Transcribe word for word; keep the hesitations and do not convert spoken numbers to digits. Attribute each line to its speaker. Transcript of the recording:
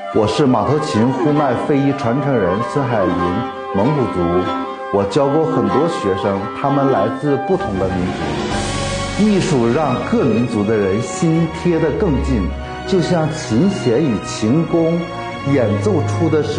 Speaker 1: 我是马头琴呼麦非遗传承人孙海林，蒙古族。我教过很多学生，他们来自不同的民族。艺术让各民族的人心贴得更近，就像琴弦与琴弓演奏出的是